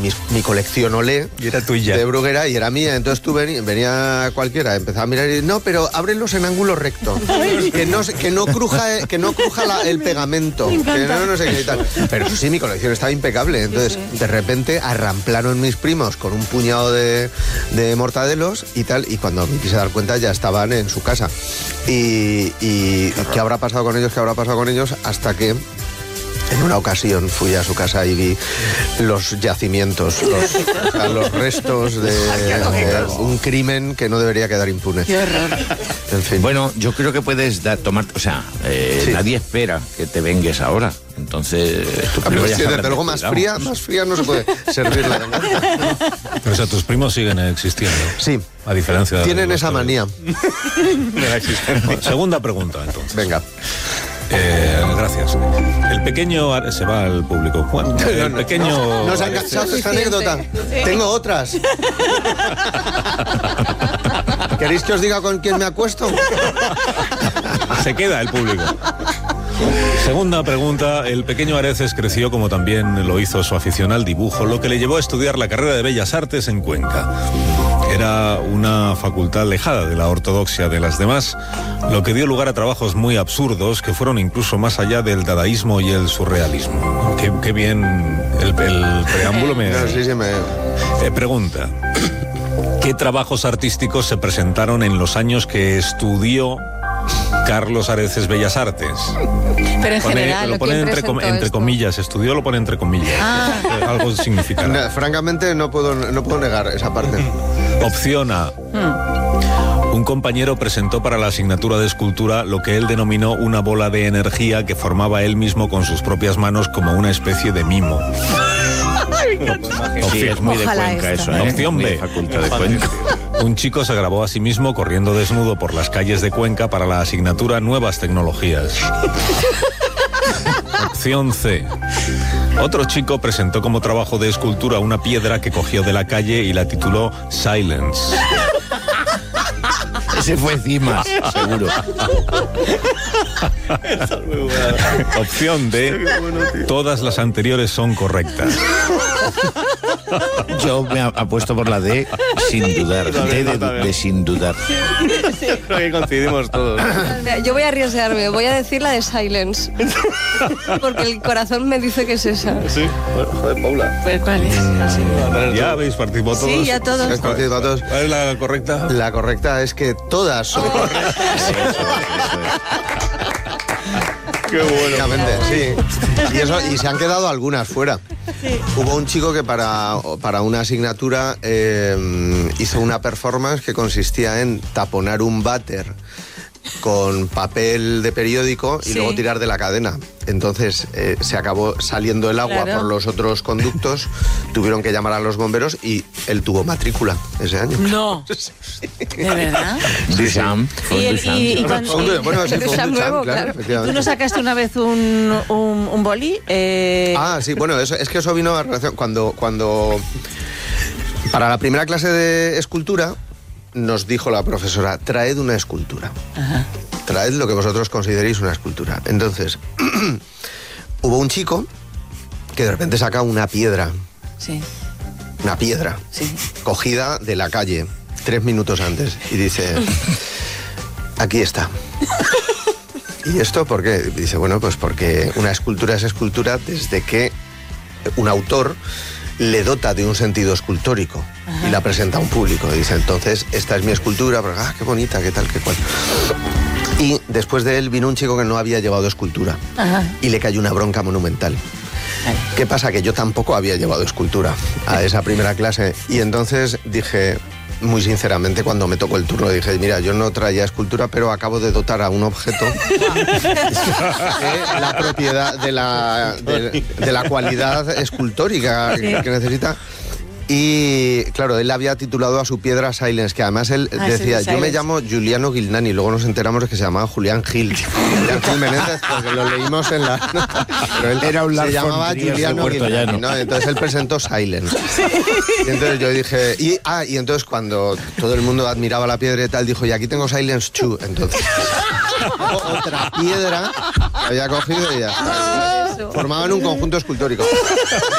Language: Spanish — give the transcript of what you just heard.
mi colección Olé Y era tuya. de Bruguera y era mía. Entonces tú venía cualquiera, empezaba a mirar y no, pero ábrelos en ángulo recto. Que no cruja el pegamento. Que no sé qué y tal. Pero eso sí, mi colección estaba impecable. Entonces, de repente arramplaron mis primos con un puñado de mortadelos y tal. Y cuando me quise dar cuenta ya estaban en su casa. Y ¿qué habrá pasado con ellos? ¿Qué habrá pasado con ellos? Hasta que en una ocasión fui a su casa y vi los yacimientos, los restos de un crimen que no debería quedar impune. Qué horror. En fin. Bueno, yo creo que puedes tomar, o sea, Sí. nadie espera que te vengues ahora. Entonces, tú Pero primero ya sí, sabrás desde luego de más cuidado. fría no se puede servir la venganza. Pero, o sea, tus primos siguen existiendo. Sí, A diferencia de... tienen los esa que- manía. Bueno, segunda pregunta, entonces. Venga. Gracias. El pequeño... Se va al público. Juan, el pequeño... ¿Nos han cansado de esta anécdota? Tengo otras. ¿Queréis que os diga con quién me acuesto? Se queda el público. Segunda pregunta. El pequeño Areces creció, como también lo hizo su afición al dibujo, lo que le llevó a estudiar la carrera de Bellas Artes en Cuenca. Era una facultad alejada de la ortodoxia de las demás, lo que dio lugar a trabajos muy absurdos que fueron incluso más allá del dadaísmo y el surrealismo. Qué bien el preámbulo me... No, sí, me... Pregunta. ¿Qué trabajos artísticos se presentaron en los años que estudió Carlos Areces Bellas Artes? Pero en general, lo pone entre comillas, estudió, lo pone entre comillas. Algo significará. No, francamente no puedo negar esa parte. Opción A. Un compañero presentó para la asignatura de escultura lo que él denominó una bola de energía que formaba él mismo con sus propias manos como una especie de mimo. Sí, es muy de Ojalá Cuenca esta. eso, ¿eh? Opción Muy B. de Facultad de Cuenca. Un chico se grabó a sí mismo corriendo desnudo por las calles de Cuenca para la asignatura Nuevas Tecnologías. Opción C. Otro chico presentó como trabajo de escultura una piedra que cogió de la calle y la tituló Silence. Ese fue encima, seguro. Opción D. Todas las anteriores son correctas. Yo me apuesto por la D sin dudar. D de sin dudar. Creo que coincidimos todos. Yo voy a arriesgarme, voy a decir la de Silence. Porque el corazón me dice que es esa. Sí, joder, Paula. Pues, ¿cuál es? ¿Ya habéis participado todos? Sí, ya todos. ¿Cuál es la correcta? La correcta es que todas son correctas. Qué bueno. Sí. Y se han quedado algunas fuera. Hubo un chico que para una asignatura hizo una performance que consistía en taponar un váter con papel de periódico y luego tirar de la cadena. Entonces se acabó saliendo el agua por los otros conductos, tuvieron que llamar a los bomberos y él tuvo matrícula ese año. No. ¿De verdad? Duchamp. Y cuando- Bueno, sí, fue un Duchamp nuevo, Duchamp, claro. ¿Tú efectivamente. no sacaste una vez un boli? Sí, bueno, es que eso vino a relación cuando para la primera clase de escultura nos dijo la profesora, traed una escultura. Ajá. Traed lo que vosotros consideréis una escultura. Entonces, hubo un chico que de repente saca una piedra, Sí, sí. cogida de la calle 3 minutos antes y dice, aquí está. ¿Y esto por qué? Dice, bueno, pues porque una escultura es escultura desde que un autor le dota de un sentido escultórico y la presenta a un público. Dice, entonces, esta es mi escultura, pero, qué bonita, qué tal, qué cual. Y después de él vino un chico que no había llevado escultura y le cayó una bronca monumental. ¿Qué pasa? Que yo tampoco había llevado escultura a esa primera clase y entonces dije, muy sinceramente, cuando me tocó el turno, dije, mira, yo no traía escultura, pero acabo de dotar a un objeto de la propiedad, de la cualidad escultórica que necesita. Y claro, él había titulado a su piedra Silence, que además él decía, yo me llamo Giuliano Gilnani, luego nos enteramos de que se llamaba Julián Gil. Julián Gil Menéndez, porque lo leímos en la... Pero él Era un se Lars llamaba von Trier de Giuliano Puerto Gilnani, Llano. ¿no? Entonces él presentó Silence. Y entonces yo dije... Y entonces cuando todo el mundo admiraba la piedra y tal, dijo, y aquí tengo Silence 2. Entonces, otra piedra que había cogido y ya está. Formaban un conjunto escultórico.